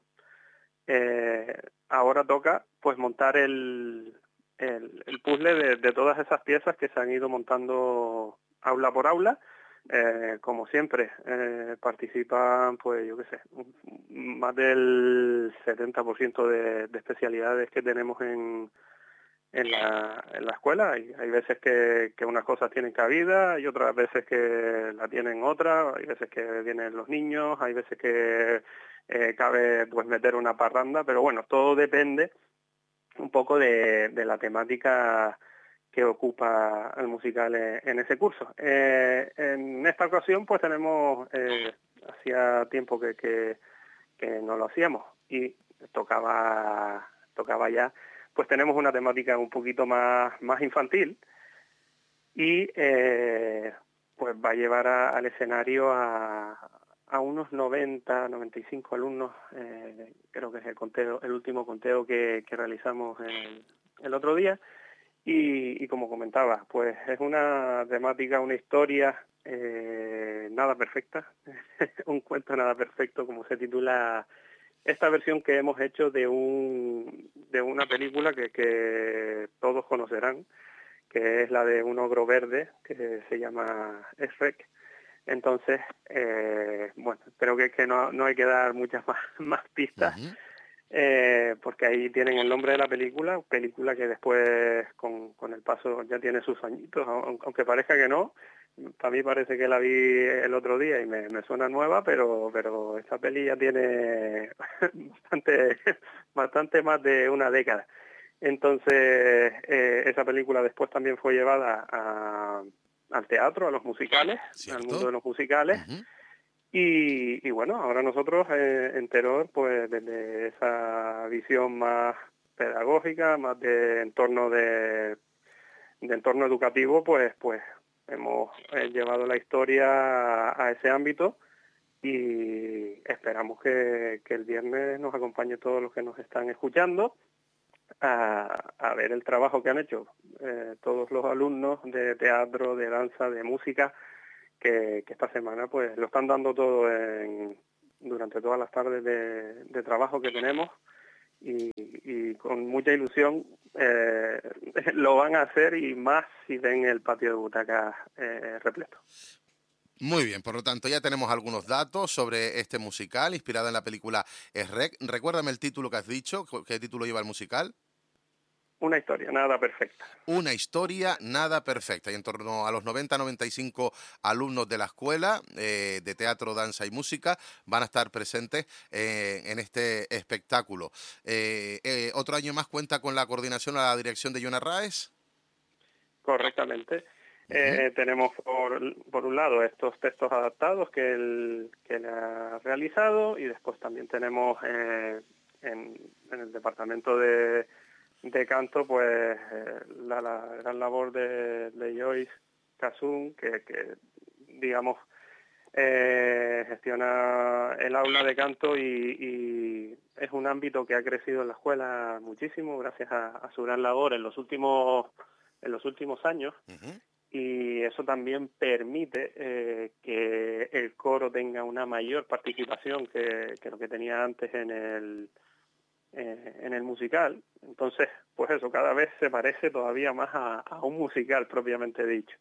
Eh, ahora toca pues montar el, el, el puzzle de, de todas esas piezas que se han ido montando aula por aula. Eh, como siempre, eh, participan, pues yo qué sé, más del setenta por ciento de, de especialidades que tenemos en, en, la, en la escuela. Hay, hay veces que, que unas cosas tienen cabida, hay otras veces que la tienen otras, hay veces que vienen los niños, hay veces que eh, cabe pues meter una parranda, pero bueno, todo depende un poco de, de la temática que ocupa el musical en, en ese curso. Eh, en esta ocasión pues tenemos, eh, hacía tiempo que, que, que no lo hacíamos y tocaba, tocaba ya, pues tenemos una temática un poquito más, más infantil y eh, pues va a llevar a, al escenario a, a unos noventa, noventa y cinco alumnos, eh, creo que es el conteo, el último conteo que, que realizamos el, el otro día. Y, y como comentaba, pues es una temática, una historia eh, nada perfecta, un cuento nada perfecto, como se titula esta versión que hemos hecho de un de una película que, que todos conocerán, que es la de un ogro verde que se llama Shrek. Entonces, eh, bueno, creo que, que no, no hay que dar muchas más, más pistas. Ujú. Eh, porque ahí tienen el nombre de la película, película que después con, con el paso ya tiene sus añitos, aunque parezca que no. Para mí parece que la vi el otro día y me, me suena nueva, pero pero esta peli ya tiene bastante, bastante más de una década. Entonces, eh, esa película después también fue llevada a, al teatro, a los musicales, al mundo ¿Cierto? de los musicales. Ujú. Y, y bueno, ahora nosotros eh, en Teror, pues desde esa visión más pedagógica, más de entorno de, de entorno educativo, pues pues hemos eh, llevado la historia a, a ese ámbito y esperamos que, que el viernes nos acompañe todos los que nos están escuchando a, a ver el trabajo que han hecho eh, todos los alumnos de teatro, de danza, de música, que, que esta semana pues lo están dando todo en, durante todas las tardes de, de trabajo que tenemos y, y con mucha ilusión eh, lo van a hacer, y más si ven el patio de butacas eh, repleto. Muy bien, por lo tanto ya tenemos algunos datos sobre este musical inspirado en la película Shrek. Recuérdame el título que has dicho, ¿qué título lleva el musical? Una historia nada perfecta. Una historia nada perfecta. Y en torno a los noventa a noventa y cinco alumnos de la escuela eh, de teatro, danza y música van a estar presentes eh, en este espectáculo. Eh, eh, otro año más cuenta con la coordinación a la dirección de Joan Arraez. Correctamente. Uh-huh. Eh, tenemos por, por un lado estos textos adaptados que él, que él ha realizado, y después también tenemos eh, en, en el departamento de, de canto pues eh, la, la gran labor de, de Joyce Casun, que, que digamos eh, gestiona el aula de canto, y, y es un ámbito que ha crecido en la escuela muchísimo gracias a, a su gran labor en los últimos en los últimos años. Uh-huh. Y eso también permite eh, que el coro tenga una mayor participación que, que lo que tenía antes en el eh, en el musical. Entonces, pues eso, cada vez se parece todavía más a, a un musical propiamente dicho.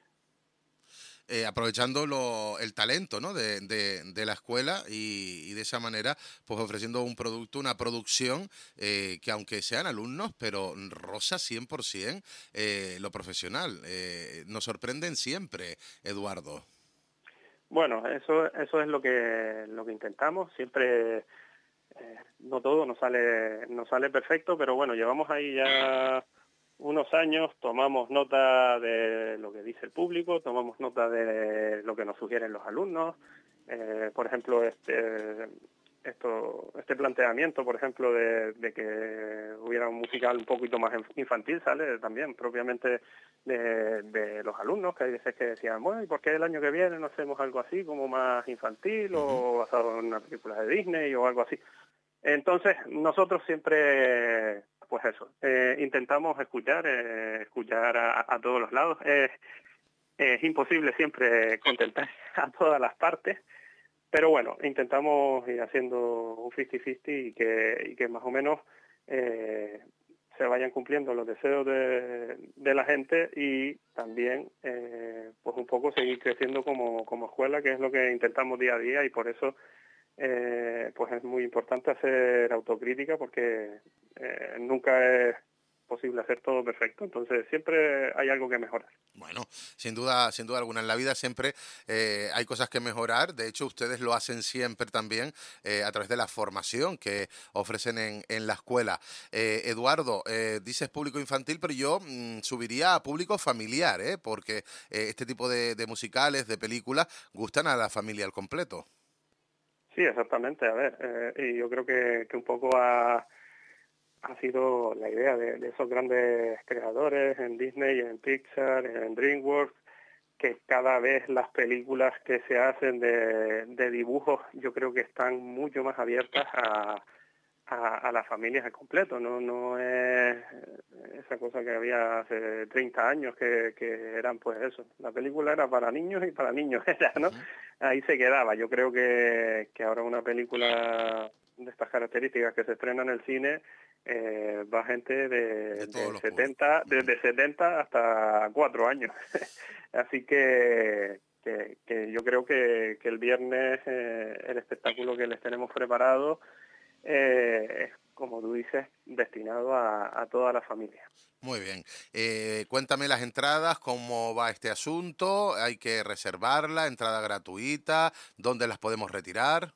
Eh, aprovechando lo, el talento, ¿no?, de, de, de la escuela y, y de esa manera pues ofreciendo un producto, una producción eh, que aunque sean alumnos, pero roza cien por ciento eh, lo profesional. Eh, nos sorprenden siempre, Eduardo. Bueno, eso eso es lo que lo que intentamos. Siempre eh, no todo nos sale nos sale perfecto, pero bueno, llevamos ahí ya unos años, tomamos nota de lo que dice el público, tomamos nota de lo que nos sugieren los alumnos. Eh, por ejemplo, este esto este planteamiento, por ejemplo, de, de que hubiera un musical un poquito más infantil, sale también propiamente de, de los alumnos, que hay veces que decían, bueno, ¿y por qué el año que viene no hacemos algo así como más infantil o basado en una película de Disney o algo así? Entonces, nosotros siempre, pues eso, eh, intentamos escuchar, eh, escuchar a, a todos los lados. Eh, es imposible siempre contentar a todas las partes, pero bueno, intentamos ir haciendo un cincuenta cincuenta y que, y que más o menos eh, se vayan cumpliendo los deseos de, de la gente, y también eh, pues un poco seguir creciendo como, como escuela, que es lo que intentamos día a día, y por eso Eh, pues es muy importante hacer autocrítica, porque eh, nunca es posible hacer todo perfecto, entonces siempre hay algo que mejorar. Bueno, sin duda, sin duda alguna, en la vida siempre eh, hay cosas que mejorar. De hecho, ustedes lo hacen siempre también eh, a través de la formación que ofrecen en, en la escuela. Eh, Eduardo, eh, dices público infantil, pero yo mmm, subiría a público familiar, ¿eh? Porque eh, este tipo de, de musicales, de películas, gustan a la familia al completo. Sí, exactamente. A ver, eh, y yo creo que, que un poco ha, ha sido la idea de, de esos grandes creadores en Disney, en Pixar, en DreamWorks, que cada vez las películas que se hacen de, de dibujos, yo creo que están mucho más abiertas a, a, a las familias al completo. No, no es esa cosa que había hace treinta años que, que eran pues eso. La película era para niños y para niños era, ¿no? Ahí se quedaba. Yo creo que, que ahora una película de estas características que se estrena en el cine eh, va gente de, de, de setenta, desde setenta hasta cuatro años. Así que, que, que yo creo que, que el viernes eh, el espectáculo que les tenemos preparado eh, es, como tú dices, destinado a, a toda la familia. Muy bien. Eh, cuéntame las entradas, cómo va este asunto, hay que reservarla, entrada gratuita, ¿dónde las podemos retirar?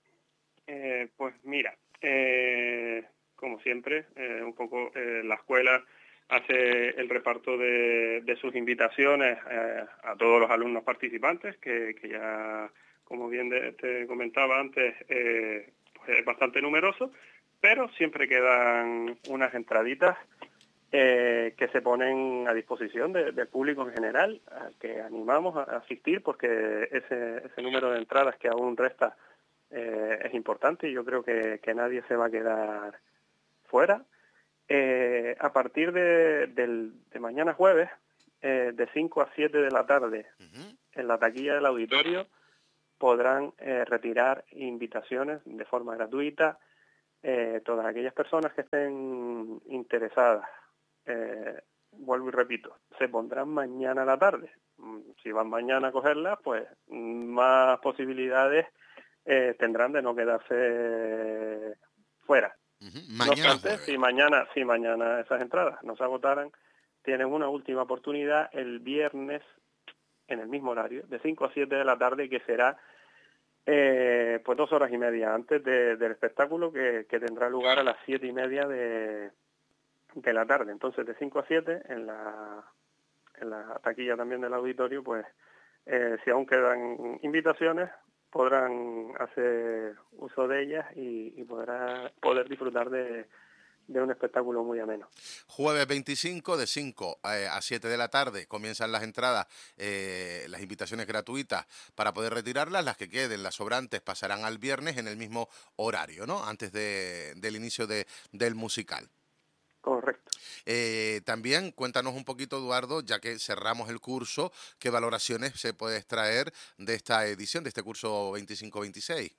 Eh, pues mira, eh, como siempre, eh, un poco eh, la escuela hace el reparto de, de sus invitaciones eh, a todos los alumnos participantes, que, que ya como bien de, te comentaba antes, eh, pues es bastante numeroso, pero siempre quedan unas entraditas eh, que se ponen a disposición de, del público en general, al que animamos a asistir, porque ese, ese número de entradas que aún resta eh, es importante y yo creo que, que nadie se va a quedar fuera. Eh, a partir de, del, de mañana jueves, eh, de cinco a siete de la tarde, uh-huh. en la taquilla del auditorio, podrán eh, retirar invitaciones de forma gratuita. Eh, todas aquellas personas que estén interesadas, eh, vuelvo y repito, se pondrán mañana a la tarde. Si van mañana a cogerlas, pues más posibilidades eh, tendrán de no quedarse fuera. Uh-huh. No obstante, si mañana, si mañana esas entradas no se agotaran, tienen una última oportunidad el viernes en el mismo horario, de cinco a siete de la tarde, que será eh, pues dos horas y media antes de, del espectáculo, que, que tendrá lugar a las siete y media de, de la tarde. Entonces, de cinco a siete, en la, en la taquilla también del auditorio, pues eh, si aún quedan invitaciones, podrán hacer uso de ellas y, y podrá poder disfrutar de, de un espectáculo muy ameno. Jueves veinticinco, de cinco a siete de la tarde, comienzan las entradas, eh, las invitaciones gratuitas para poder retirarlas. Las que queden, las sobrantes, pasarán al viernes en el mismo horario, ¿no? Antes de, del inicio de, del musical. Correcto. Eh, también cuéntanos un poquito, Eduardo, ya que cerramos el curso, ¿qué valoraciones se puede extraer de esta edición, de este curso veinticinco veintiséis?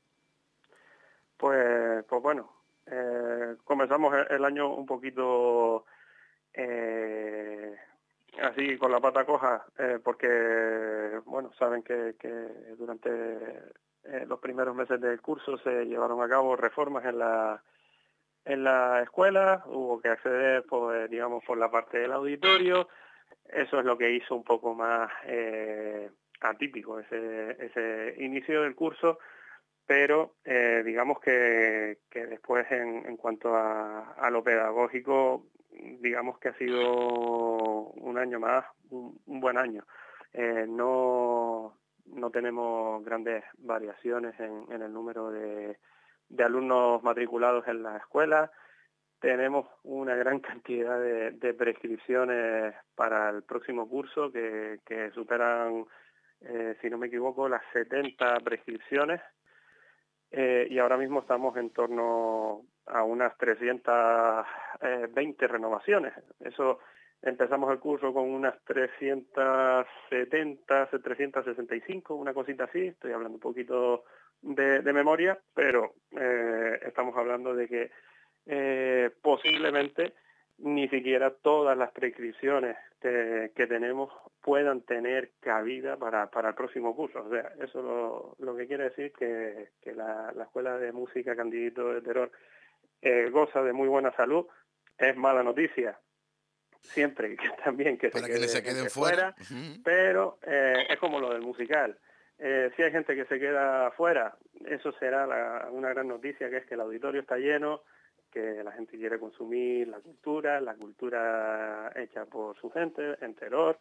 Pues, pues bueno, eh, comenzamos el año un poquito eh, así con la pata coja, eh, porque, bueno, saben que, que durante eh, los primeros meses del curso se llevaron a cabo reformas en la en la escuela, hubo que acceder, pues, digamos, por la parte del auditorio. Eso es lo que hizo un poco más eh, atípico ese, ese inicio del curso, pero eh, digamos que, que después en, en cuanto a, a lo pedagógico, digamos que ha sido un año más, un, un buen año. Eh, no, no tenemos grandes variaciones en, en el número de de alumnos matriculados en la escuela. Tenemos una gran cantidad de, de prescripciones para el próximo curso que, que superan, eh, si no me equivoco, las setenta prescripciones eh, y ahora mismo estamos en torno a unas trescientas veinte renovaciones. Eso, empezamos el curso con unas trescientas setenta, trescientas sesenta y cinco, una cosita así, estoy hablando un poquito De, de memoria, pero eh, estamos hablando de que eh, posiblemente ni siquiera todas las prescripciones que, que tenemos puedan tener cabida para, para el próximo curso. O sea, eso lo, lo que quiere decir que, que la, la Escuela de Música Candidito de Teror eh, goza de muy buena salud. Es mala noticia siempre que también que para se, que quede, se queden fuera, fuera. Uh-huh. Pero eh, es como lo del musical. Eh, si hay gente que se queda afuera, eso será la, una gran noticia, que es que el auditorio está lleno, que la gente quiere consumir la cultura, la cultura hecha por su gente, en Teror.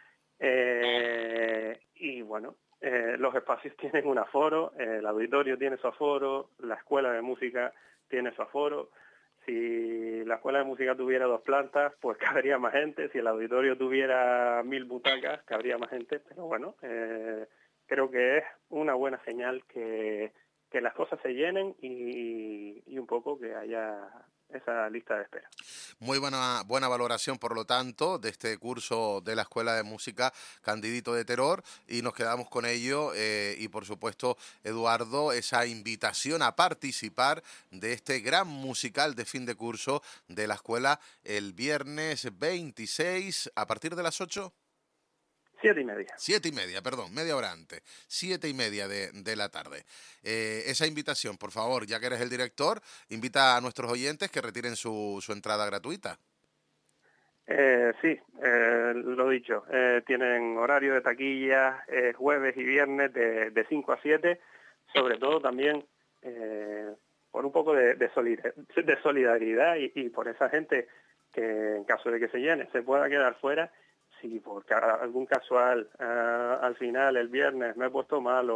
Eh, y bueno, eh, los espacios tienen un aforo, eh, el auditorio tiene su aforo, la escuela de música tiene su aforo. Si la escuela de música tuviera dos plantas, pues cabría más gente. Si el auditorio tuviera mil butacas, cabría más gente. Pero bueno, eh, creo que es una buena señal que, que las cosas se llenen y, y un poco que haya esa lista de espera. Muy buena, buena valoración, por lo tanto, de este curso de la Escuela de Música Candidito de Teror, y nos quedamos con ello eh, y, por supuesto, Eduardo, esa invitación a participar de este gran musical de fin de curso de la escuela el viernes veintiséis a partir de las ocho. Siete y media. Siete y media, perdón, media hora antes. Siete y media de, de la tarde. Eh, esa invitación, por favor, ya que eres el director, invita a nuestros oyentes que retiren su, su entrada gratuita. Eh, sí, eh, lo dicho, eh, tienen horario de taquilla eh, jueves y viernes de, de cinco a siete, sobre todo también eh, por un poco de, de, solidar, de solidaridad y, y por esa gente que en caso de que se llene se pueda quedar fuera. Si por algún casual uh, al final el viernes me he puesto malo,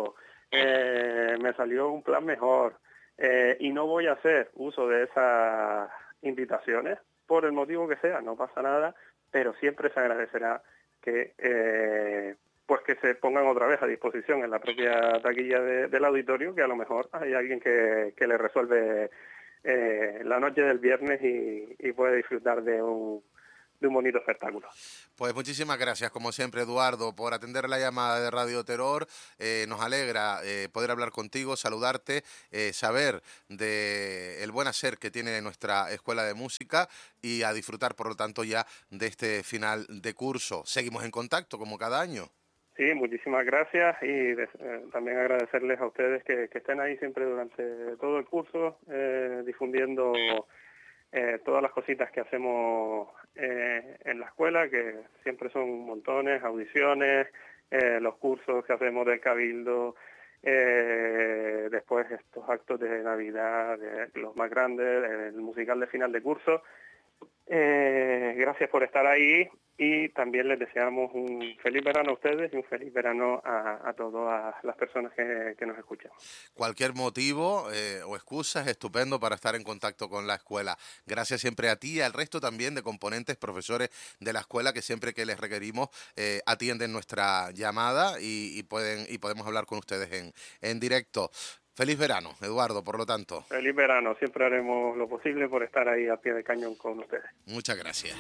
eh, me salió un plan mejor, eh, y no voy a hacer uso de esas invitaciones, por el motivo que sea, no pasa nada, pero siempre se agradecerá que eh, pues que se pongan otra vez a disposición en la propia taquilla de, del auditorio, que a lo mejor hay alguien que, que le resuelve eh, la noche del viernes y, y puede disfrutar de un, de un bonito espectáculo. Pues muchísimas gracias, como siempre, Eduardo, por atender la llamada de Radio Terror. Eh, nos alegra eh, poder hablar contigo, saludarte, eh, saber de el buen hacer que tiene nuestra Escuela de Música y a disfrutar, por lo tanto, ya de este final de curso. Seguimos en contacto, como cada año. Sí, muchísimas gracias y de, eh, también agradecerles a ustedes que, que estén ahí siempre durante todo el curso, eh, difundiendo eh, todas las cositas que hacemos eh, en la escuela, que siempre son montones, audiciones, eh, los cursos que hacemos del Cabildo, eh, después estos actos de Navidad, de los más grandes, el musical de final de curso. Eh, gracias por estar ahí y también les deseamos un feliz verano a ustedes y un feliz verano a, a todas las personas que, que nos escuchan. Cualquier motivo eh, o excusa es estupendo para estar en contacto con la escuela. Gracias siempre a ti y al resto también de componentes, profesores de la escuela que siempre que les requerimos eh, atienden nuestra llamada y, y, pueden, y podemos hablar con ustedes en, en directo. Feliz verano, Eduardo, por lo tanto. Feliz verano, siempre haremos lo posible por estar ahí a pie de cañón con ustedes. Muchas gracias.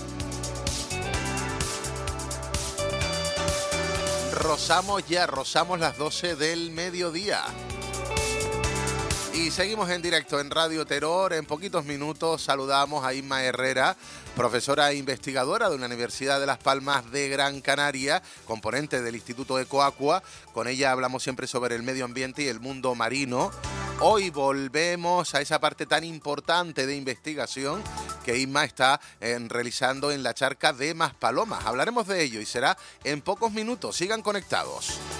Rozamos ya, rozamos las doce del mediodía. Y seguimos en directo en Radio Terror. En poquitos minutos saludamos a Inma Herrera, profesora e investigadora de la Universidad de Las Palmas de Gran Canaria, componente del Instituto Ecoaqua. Con ella hablamos siempre sobre el medio ambiente y el mundo marino. Hoy volvemos a esa parte tan importante de investigación que Inma está eh, realizando en la charca de Maspalomas. Hablaremos de ello y será en pocos minutos. Sigan conectados.